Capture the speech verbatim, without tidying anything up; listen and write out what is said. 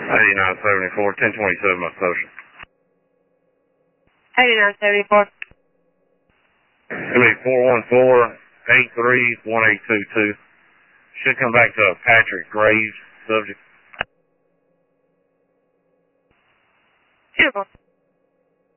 eighty-nine seventy-four, ten twenty-seven, my social. eighty-nine seventy-four. It'll be four one four, eight three, one eight two two. Should come back to Patrick Graves, subject. Beautiful.